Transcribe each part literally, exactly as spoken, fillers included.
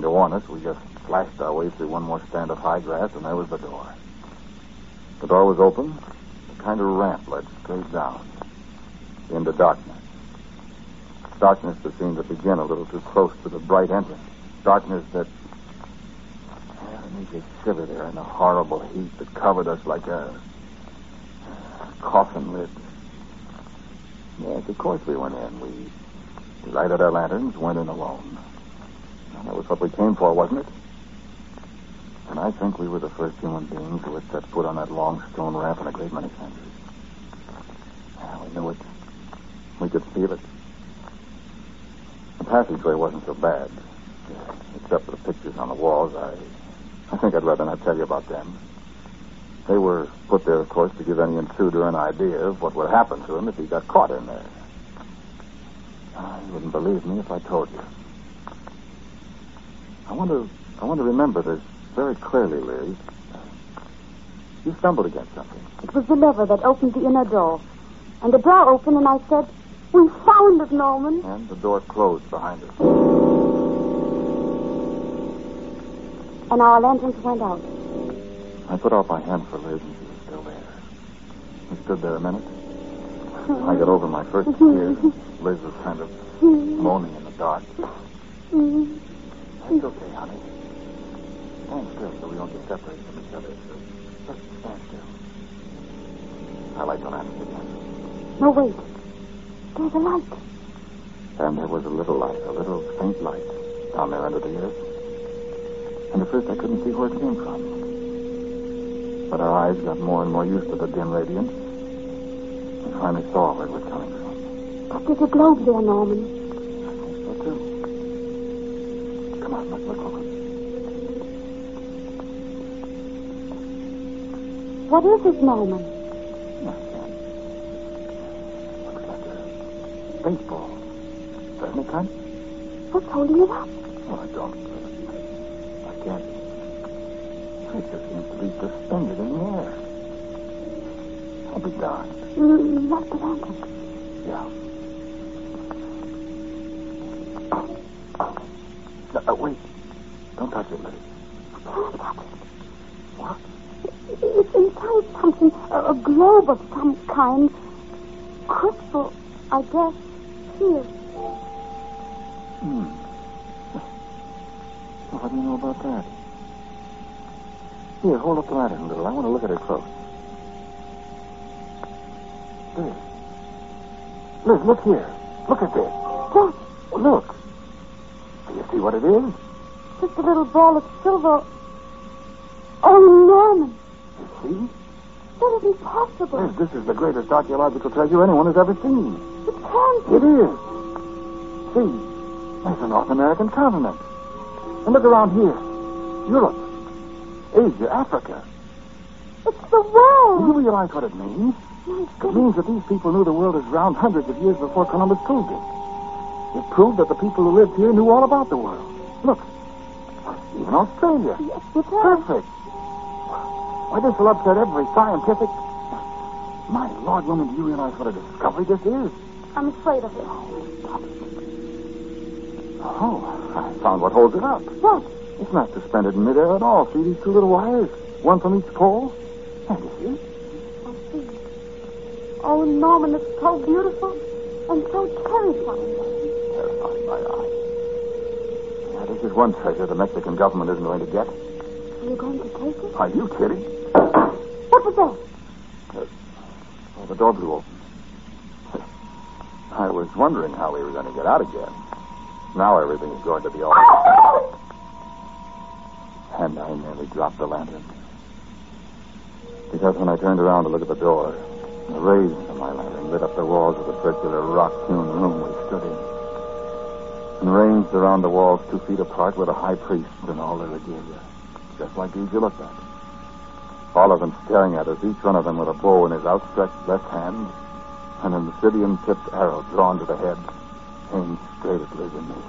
to warn us, we just flashed our way through one more stand of high grass, and there was the door. The door was open. A kind of ramp led straight down into darkness. Darkness that seemed to begin a little too close to the bright entrance. Darkness that... It made you shiver there in the horrible heat that covered us like a coffin lid. Yes, of course we went in. We lighted our lanterns, went in alone. And that was what we came for, wasn't it? And I think we were the first human beings who had set foot on that long stone ramp in a great many centuries. Yeah, we knew it. We could feel it. The passageway wasn't so bad. Except for the pictures on the walls, I... I think I'd rather not tell you about them. They were put there, of course, to give any intruder an idea of what would happen to him if he got caught in there. Uh, you wouldn't believe me if I told you. I want to, I want to remember this very clearly, Liz. You stumbled against something. It was the lever that opened the inner door. And the door opened, and I said, "We found it, Norman." And the door closed behind us. And our lanterns went out. I put out my hand for Liz, and she was still there. We stood there a minute. I got over my first fear. Liz was kind of moaning in the dark. It's okay, honey. Stand still so we don't get separated from each other. Just stand still. I light the lantern again. No, wait. There's a light. And there was a little light, a little faint light, down there under the earth. And at first I couldn't see where it came from. But our eyes got more and more used to the dim radiance. We finally saw where it was coming from. But there's a globe there, Norman. I think so, too. Come on, let's look over. What is it, Norman? Nothing. Looks like a baseball. Doesn't it, hon? What's holding it up? Oh, I don't. I can't. It just seems to be suspended in the air. I'll be darned. You left the lantern. Yeah. Uh, uh, wait. Don't touch it, Liz. I can't touch it. What? It's inside something, a, a globe of some kind. Crystal, I guess. Here. Hmm. Well, what do you know about that? Here, hold up the lantern a little. I want to look at it close. Liz. Liz, look here. Look at this. What? Well, look. Do you see what it is? Just a little ball of silver. Oh, Norman. You see? That isn't possible. Liz, this is the greatest archaeological treasure anyone has ever seen. It can't be. It is. See, there's the North American continent. And look around here. Europe, Asia, Africa. It's the world. Do you realize what it means? My It goodness. means that these people knew the world is round hundreds of years before Columbus proved it. It proved that the people who lived here knew all about the world. Look, even Australia. Yes, it is. Perfect. Why, this will upset every scientific... My Lord, woman, do you realize what a discovery this is? I'm afraid of it. Oh, I found what holds it up. What? It's not suspended in midair at all. See these two little wires? One from each pole? And you see? I see. Oh, Norman, it's so beautiful and so terrifying. Terrifying my eye. Yeah, this is one treasure the Mexican government isn't going to get. Are you going to take it? Are you kidding? What was that? Uh, oh, the door blew open. I was wondering how we were going to get out again. Now everything is going to be all right. And I nearly dropped the lantern. Because when I turned around to look at the door, the rays of my lantern lit up the walls of the circular rock-hewn room we stood in. And ranged around the walls two feet apart were the high priests and all their regalia. Just like these you looked at. All of them staring at us, each one of them with a bow in his outstretched left hand, and an obsidian-tipped arrow drawn to the head, aimed straight at Liz and me.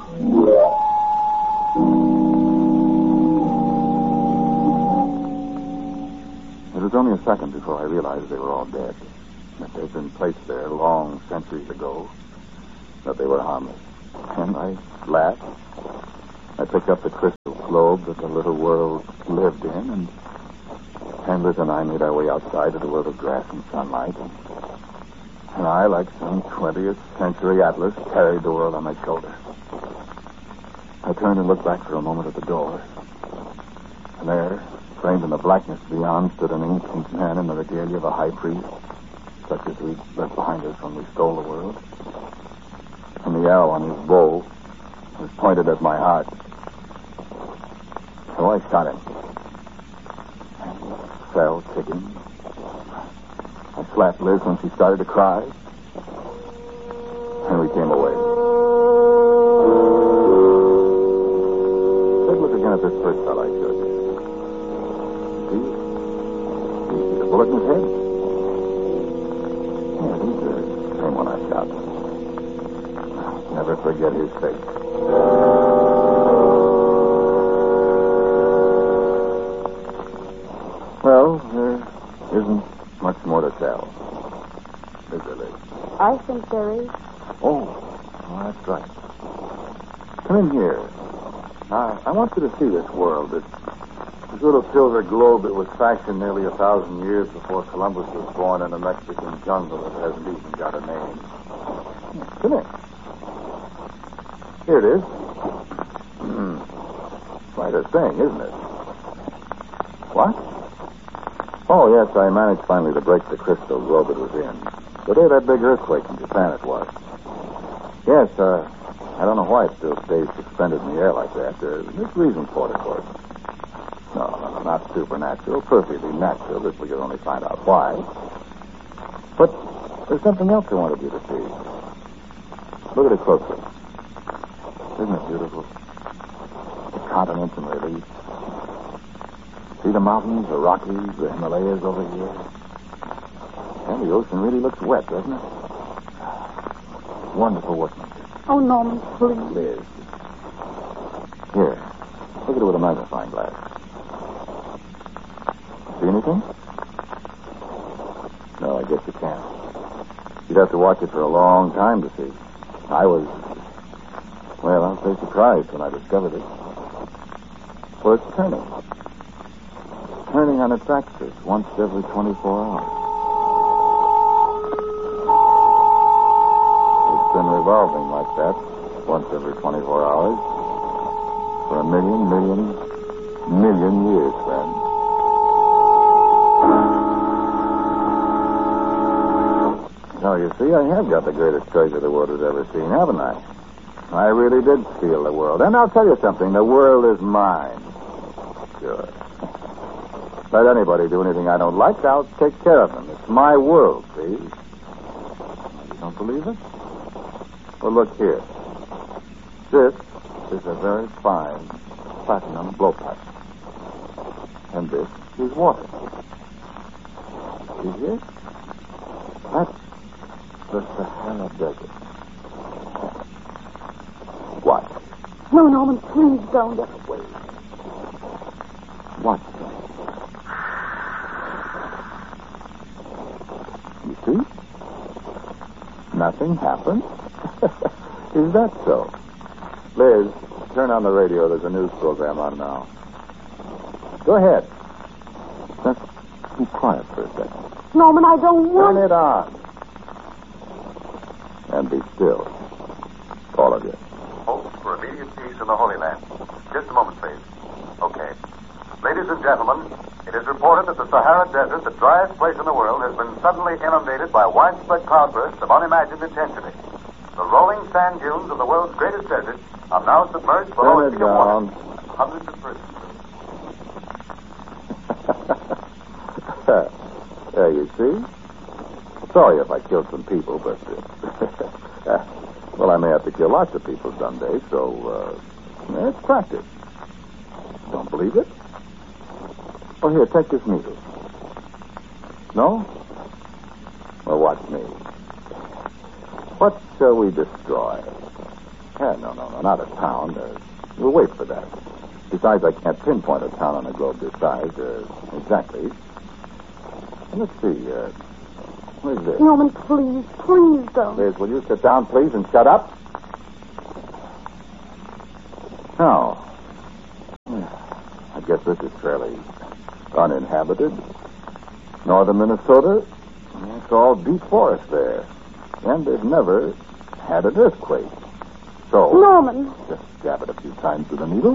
It was only a second before I realized they were all dead, that they'd been placed there long centuries ago, that they were harmless. And I laughed, I picked up the crystal globe that the little world lived in, and Chambers and I made our way outside to the world of grass and sunlight. And, and I, like some twentieth century Atlas, carried the world on my shoulder. I turned and looked back for a moment at the door. And there, framed in the blackness beyond, stood an ancient man in the regalia of a high priest, such as we left behind us when we stole the world. And the arrow on his bow was pointed at my heart. So I shot him. And he fell kicking. I slapped Liz when she started to cry. And we came away. Take a look again at this first fellow I showed you. See? You see the bullet in his head? Yeah, he's the same one I shot. Never forget his face. Well, there isn't much more to tell. Is there, Liz? I think there is. Oh, oh, that's right. Come in here. Now, I want you to see this world. This, this little silver globe that was fashioned nearly a thousand years before Columbus was born in a Mexican jungle that hasn't even got a name. Come in. Here it is. Quite a thing, isn't it? What? Oh, yes, I managed finally to break the crystal globe it was in. The day of that big earthquake in Japan it was. Yes, uh, I don't know why it still stays suspended in the air like that. Uh, there's reason for it, of course. No, no, no, not supernatural. Perfectly natural if we could only find out why. But there's something else I wanted you to see. Look at it closely. Isn't it beautiful? The continents in relief. See the mountains, the Rockies, the Himalayas over here? And the ocean really looks wet, doesn't it? Wonderful workmanship. Oh, Norman, please. Liz. Here. Look at it with a magnifying glass. See anything? No, I guess you can't. You'd have to watch it for a long time to see. I was... Well, I'll say surprised when I discovered it. For it's turning. Turning on its axis once every twenty-four hours. It's been revolving like that once every twenty-four hours for a million, million, million years, friend. Now, you see, I have got the greatest treasure the world has ever seen, haven't I? I really did steal the world. And I'll tell you something, the world is mine. Sure. Let anybody do anything I don't like, I'll take care of them. It's my world, see? You don't believe it? Well, look here. This is a very fine platinum blowpipe. And this is water. See here? That's the Sahara Desert. What? No, Norman, please don't. Wait. What? You see? Nothing happened. Is that so? Liz, turn on the radio. There's a news program on now. Go ahead. Just be quiet for a second. Norman, I don't want... Turn it on. And be still. All of you. Hopes for immediate peace in the Holy Land. Just a moment, please. Okay. Ladies and gentlemen, it is reported that the Sahara Desert, the driest place in the world, has been suddenly inundated by widespread cloudbursts of unimagined intensity. The rolling sand dunes of the world's greatest desert are now submerged below a Turn it sea of water. down. Hundreds of persons. There you see. Sorry if I killed some people, but... Uh, well, I may have to kill lots of people someday, so uh, it's practice. Don't believe it? Oh, here, take this needle. No? Well, watch me. What shall we destroy? Yeah, no, no, no, not a town. Uh, we'll wait for that. Besides, I can't pinpoint a town on a globe this size. Uh, exactly. Let's see. Uh, where's this? Norman, please, please don't. Liz, will you sit down, please, and shut up? Now, guess this is fairly uninhabited. Northern Minnesota, it's all deep forest there. And they've never had an earthquake. So, Norman. Just jab it a few times with a needle.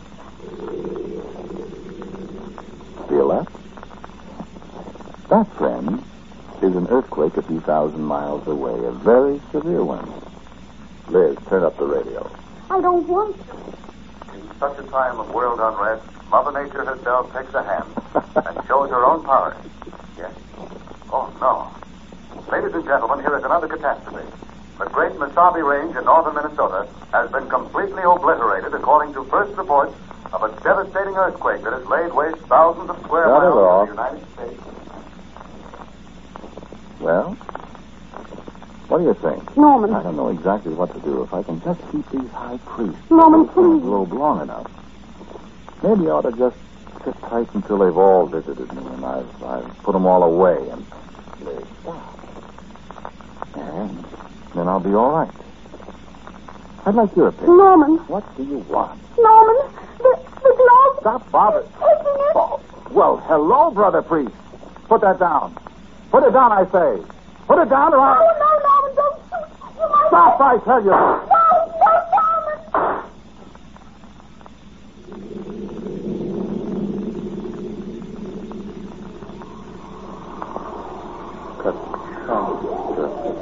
Feel that? That, friend, is an earthquake a few thousand miles away. A very severe one. Liz, turn up the radio. I don't want to. In such a time of world unrest, Mother Nature herself takes a hand and shows her own power. Yes? Oh, no. Ladies and gentlemen, here is another catastrophe. The great Mesabi Range in northern Minnesota has been completely obliterated according to first reports of a devastating earthquake that has laid waste thousands of square Not miles at all. of the United States. Well, what do you think? Norman. I don't know exactly what to do. If I can just keep these high priests Norman, in the please. globe long enough, maybe I ought to just sit tight until they've all visited me and I've, I've put them all away and they stop. And then I'll be all right. I'd like your opinion. Norman. What do you want? Norman, the, the globe. Stop bothering. Taking it. Oh, well, hello, Brother Priest. Put that down. Put it down, I say. Put it down or No, I'll... no, Norman, don't shoot. You might... Stop, I tell you.